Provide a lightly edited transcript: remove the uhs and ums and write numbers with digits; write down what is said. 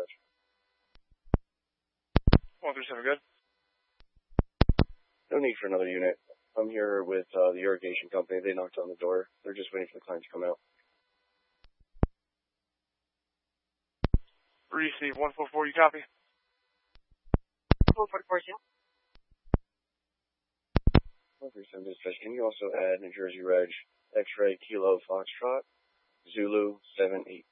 dispatch. 137, good. No need for another unit. I'm here with the irrigation company. They knocked on the door. They're just waiting for the client to come out. Receive 144, you copy? 144, yeah. 137 dispatch. Can you also add New Jersey Reg X-Ray Kilo Foxtrot Zulu 78?